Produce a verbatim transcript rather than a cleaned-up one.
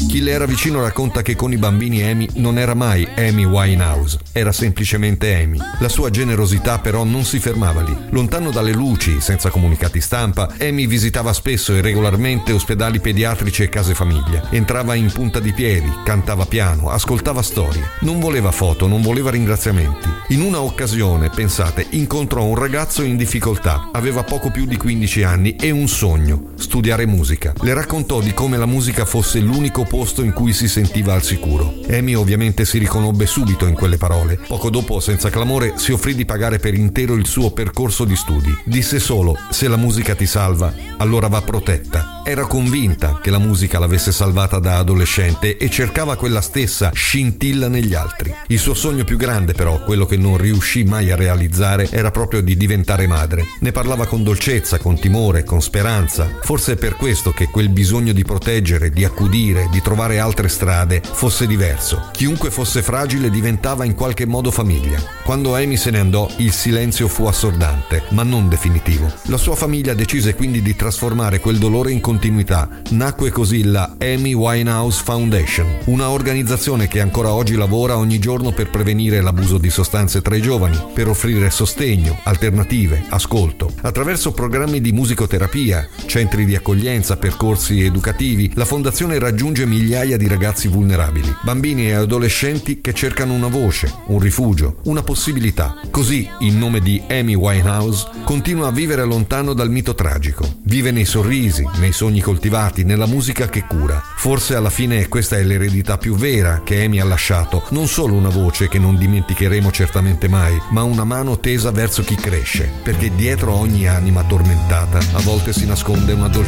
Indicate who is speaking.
Speaker 1: Chi le era vicino racconta che con i bambini Amy non era mai Amy Winehouse, era semplicemente Amy. La sua generosità però non si fermava lì. Lontano dalle luci, senza comunicati stampa, Amy visitava spesso e regolarmente ospedali pediatrici e case famiglia. Entrava in punta di piedi, cantava piano, ascoltava storie. Non voleva foto, non voleva ringraziamenti. In una occasione, pensate, incontrò un ragazzo in difficoltà. Aveva poco più di quindici anni e un sogno: studiare musica. Le raccontò di come la musica fosse l'unico posto in cui si sentiva al sicuro. Amy ovviamente si riconobbe subito in quelle parole. Poco dopo, senza clamore, si offrì di pagare per intero il suo percorso di studi. Disse solo: se la musica ti salva, allora va protetta. Era convinta che la musica l'avesse salvata da adolescente e cercava quella stessa scintilla negli altri. Il suo sogno più grande, però, quello che non riuscì mai a realizzare, era proprio di diventare madre. Ne parlava con dolcezza, con timore, con speranza. Forse è per questo che quel bisogno di proteggere, di accudire, di trovare altre strade fosse diverso. Chiunque fosse fragile diventava in qualche modo famiglia. Quando Amy se ne andò, il silenzio fu assordante, ma non definitivo. La sua famiglia decise quindi di trasformare quel dolore in continuità. Nacque così la Amy Winehouse Foundation, una organizzazione che ancora oggi lavora ogni giorno per prevenire l'abuso di sostanze tra i giovani, per offrire sostegno, alternative, ascolto. Attraverso programmi di musicoterapia, centri di accoglienza, percorsi educativi, la fondazione raggiunge migliaia di ragazzi vulnerabili, bambini e adolescenti che cercano una voce, un rifugio, una possibilità. Così, in nome di Amy Winehouse, continua a vivere lontano dal mito tragico. Vive nei sorrisi, nei sogni coltivati, nella musica che cura. Forse alla fine questa è l'eredità più vera che Amy ha lasciato, non solo una voce che non dimenticheremo certamente mai, ma una mano tesa verso chi cresce, perché dietro ogni anima tormentata a volte si nasconde una dolce